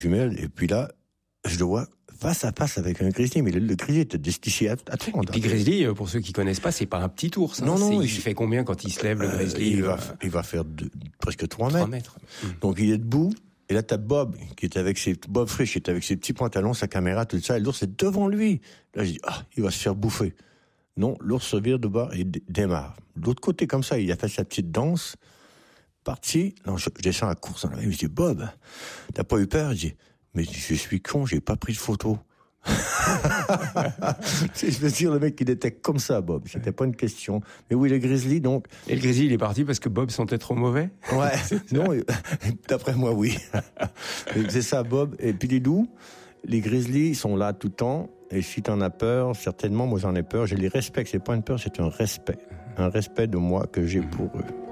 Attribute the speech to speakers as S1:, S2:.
S1: jumelle, et puis là, je le vois face à face avec un grizzly, mais le grizzly était d'ici à toi.
S2: Et puis grizzly, pour ceux qui connaissent pas, c'est pas un petit ours.
S1: Non,
S2: il fait combien quand il se lève, le grizzly?
S1: Il va faire presque 3 mètres.
S2: Mmh.
S1: Donc il est debout, et là t'as Bob, Bob Frisch, qui est avec ses petits pantalons, sa caméra, tout ça, et l'ours est devant lui. Là je dis, il va se faire bouffer. Non, l'ours se vire de bord et démarre. De l'autre côté, comme ça, il a fait sa petite danse, parti. Non, je descends à course. Je dis, Bob, t'as pas eu peur? Je dis, mais je suis con, j'ai pas pris de photo. Je veux dire, le mec, il était comme ça, Bob. C'était pas une question. Mais oui, le grizzly, donc.
S2: Et le grizzly, il est parti parce que Bob sentait trop mauvais?
S1: Ouais. Non, d'après moi, oui. C'est ça, Bob. Et puis les loups, les grizzlies, ils sont là tout le temps. Et si t'en as peur, certainement, moi j'en ai peur. Je les respecte. C'est pas une peur, c'est un respect. Un respect de moi que j'ai pour eux.